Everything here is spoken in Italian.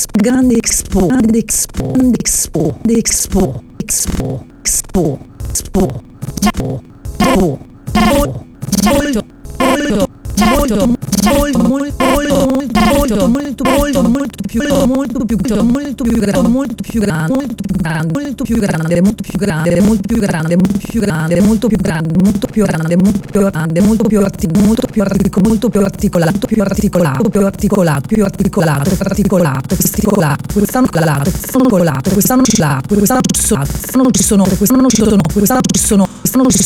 grande expo, grande expo, grande expo, expo, expo, expo, expo, expo, molto più articolato, quest'anno ci sono